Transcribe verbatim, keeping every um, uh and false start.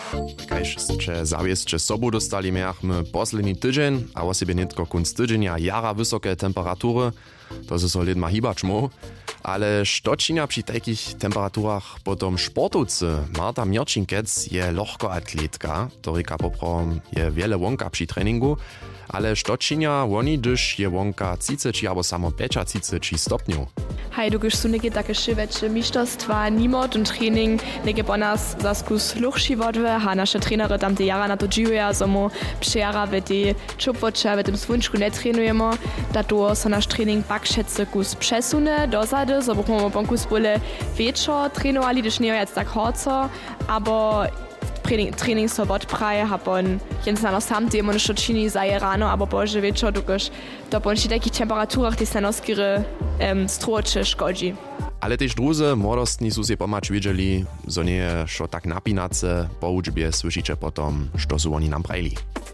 Kajž ste zaviesť sobu dostali miachmy posledný tydzień, a o sobie netko kunc tydzienia jara wysokie temperatury, to se so ledma hibać mo. Ale štočinja przy takich temperaturach potom sportovcy Marta Mierčinkec je lohkoatletka, ktorýka poprom je wiele wonka przy treningu, ale štočinja oni, gdyż je wonka tridsať albo samo tridsať stopňov. Hej, dukež sú neke také šivečie mistrzostwa, nimo ten trening, neke po nás zaskus luchší vodve, a naše trenery tam te jara na to dživuja, so mu přejara v te čupvoče, v tem svunčku netrenujemo, da to so naš trening pak šetce kus přesune dozady, so bochmo ponku spole večer trenovali, gdyż nie jest tak horco, aber Training, Training so odpraje, a pon jens na nos sam temo nešto čini zaje rano, abo bože večer, dokož to po takich temperaturach te se nos kire um, stroče škodzi. Ale tež druze młodostni su se pomać wiedzieli, zo nie je šo tak napinace, po učbie słyszycie potom, što su oni nam prajli.